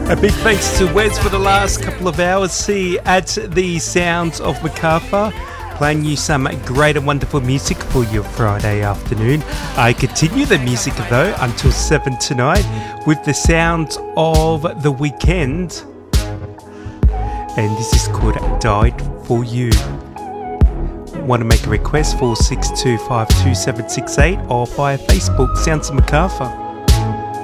A big thanks to Wes for the last couple of hours here at the Sounds of Macarthur, playing you some great and wonderful music for your Friday afternoon. I continue the music though until 7 tonight with the sounds of The Weeknd, and this is called Died For You. Want to make a request? 46252768 or via Facebook, Sounds of Macarthur.